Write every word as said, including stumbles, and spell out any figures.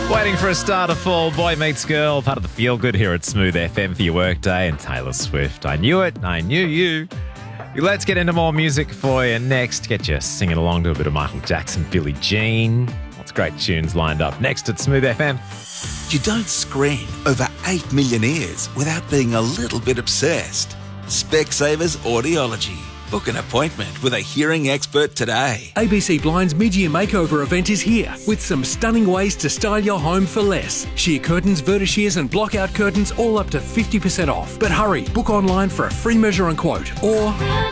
Waiting for a star to fall. Boy Meets Girl, part of the Feel Good here at Smooth F M for your workday. And Taylor Swift, I knew it, I knew you. Let's get into more music for you next. Get you singing along to a bit of Michael Jackson, Billie Jean. Lots of great tunes lined up next at Smooth F M. You don't screen over eight million ears without being a little bit obsessed. Specsavers Audiology. Book an appointment with a hearing expert today. A B C Blind's mid-year makeover event is here with some stunning ways to style your home for less. Sheer curtains, vertishears and block-out curtains all up to fifty percent off. But hurry, book online for a free measure and quote or